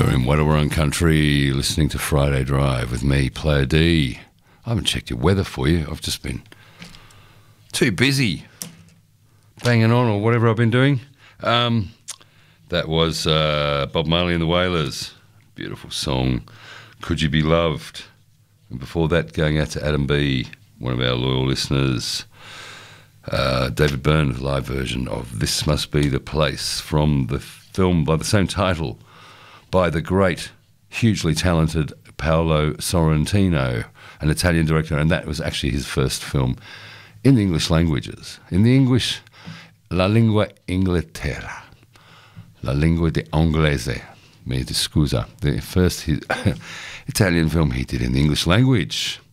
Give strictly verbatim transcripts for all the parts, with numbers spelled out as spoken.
You're in Wadawurrung Country, listening to Friday Drive with me, Player D. I haven't checked your weather for you. I've just been too busy banging on or whatever I've been doing. Um, that was uh, Bob Marley and the Wailers. Beautiful song, Could You Be Loved? And before that, going out to Adam B., one of our loyal listeners, uh, David Byrne, live version of This Must Be the Place from the film by the same title, by the great, hugely talented Paolo Sorrentino, an Italian director, and that was actually his first film in the English languages. In the English, La Lingua Inghilterra, La Lingua di Inglese, mi scusa, the first his Italian film he did in the English language.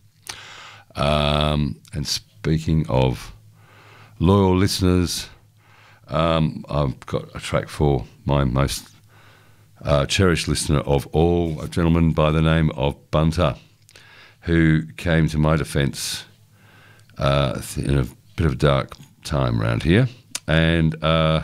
Um, and speaking of loyal listeners, um, I've got a track for my most Uh, cherished listener of all, a gentleman by the name of Bunter, who came to my defence uh, in a bit of a dark time around here, and uh,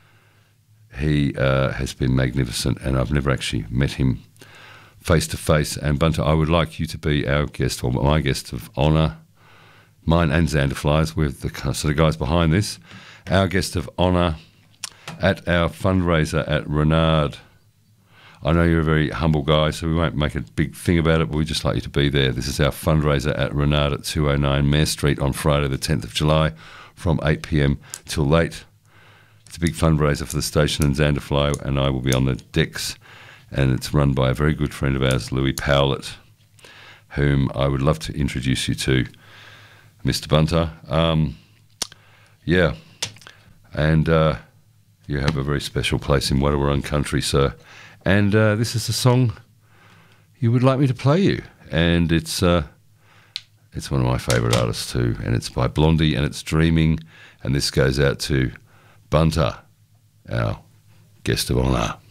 he uh, has been magnificent, and I've never actually met him face to face. And Bunter, I would like you to be our guest, or my guest of honour, mine and Xander Fly's, with the sort of guys behind this, our guest of honour at our fundraiser at Renard. I know you're a very humble guy, so we won't make a big thing about it, but we'd just like you to be there. This is our fundraiser at Renard at two oh nine Mare Street on Friday the tenth of July from eight p m till late. It's a big fundraiser for the station, and Xander Fly and I will be on the decks, and it's run by a very good friend of ours, Louis Powlett, whom I would love to introduce you to, Mister Bunter. Um, yeah, and uh, you have a very special place in Wadawurrung Country, sir. And uh, this is a song you would like me to play you. And it's uh, it's one of my favourite artists too. And it's by Blondie, and it's Dreaming. And this goes out to Bunter, our guest of honour.